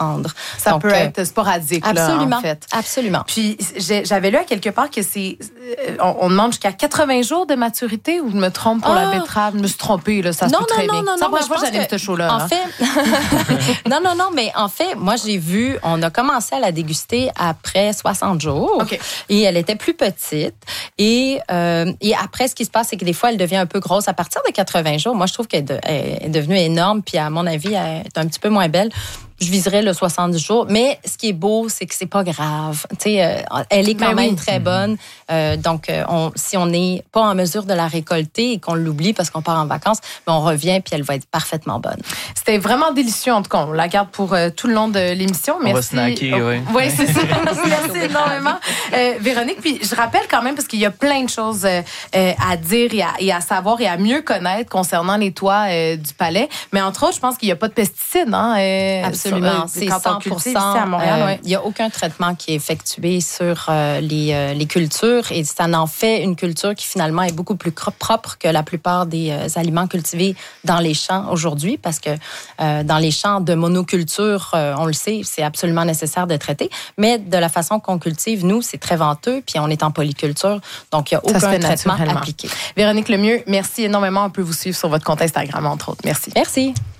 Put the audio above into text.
prendre. Ça Donc, peut être sporadique, absolument, là, en fait. Absolument. Puis, j'avais lu à quelque part que on demande jusqu'à 80 jours de maturité, ou je me trompe pour la betterave? Je me suis trompée, là, ça se peut très bien. Non, c'est la première je fois pense que j'allais que, ce show-là. En fait, mais en fait, moi, j'ai vu, on a commencé à la déguster après 60 jours. Okay. Et elle était plus petite. Et après, ce qui se passe, c'est que des fois, elle devient un peu grosse à partir de 80 jours. Moi, je trouve qu'elle est devenue énorme. Puis, à mon avis, elle est un petit peu moins belle. Je viserais le 70 jours. Mais ce qui est beau, c'est que c'est pas grave. Tu sais, elle est quand même très bonne. Donc, si on n'est pas en mesure de la récolter et qu'on l'oublie parce qu'on part en vacances, on revient puis elle va être parfaitement bonne. C'était vraiment délicieux, en tout cas. On la garde pour tout le long de l'émission. Merci. On va snacker, oui. Oui, c'est ça. Merci énormément. Véronique, puis je rappelle quand même, parce qu'il y a plein de choses à dire et à savoir et à mieux connaître concernant les toits du palais. Mais entre autres, je pense qu'il n'y a pas de pesticides. Absolument. C'est 100%. À Montréal, il n'y a aucun traitement qui est effectué sur les cultures et ça en fait une culture qui finalement est beaucoup plus propre que la plupart des aliments cultivés dans les champs aujourd'hui parce que dans les champs de monoculture, on le sait, c'est absolument nécessaire de traiter. Mais de la façon qu'on cultive, nous, c'est très venteux puis on est en polyculture. Donc, il n'y a aucun traitement appliqué. Véronique Lemieux, merci énormément. On peut vous suivre sur votre compte Instagram, entre autres. Merci. Merci.